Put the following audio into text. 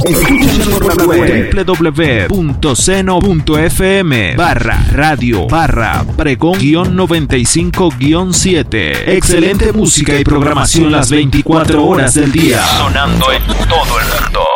Escúchanos por la web www.seno.fm/radio/pregón-95-7. Excelente música y programación las 24 horas del día. Sonando en todo el mundo.